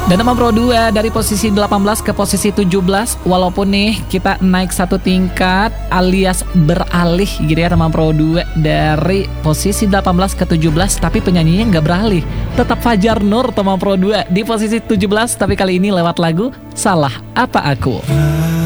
Dan teman Pro 2 dari posisi 18 ke posisi 17. Walaupun nih kita naik satu tingkat alias beralih gitu ya teman Pro 2, dari posisi 18 ke 17, tapi penyanyinya nggak beralih. Tetap Fajar Nur teman Pro 2 di posisi 17, tapi kali ini lewat lagu Salah Apa Aku.